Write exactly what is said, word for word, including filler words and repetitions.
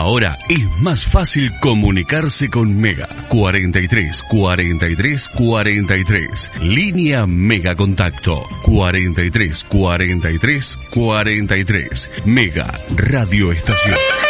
Ahora es más fácil comunicarse con Mega. cuarenta y tres, cuarenta y tres, cuarenta y tres. Línea Mega Contacto. cuarenta y tres, cuarenta y tres, cuarenta y tres. Mega Radio Estación.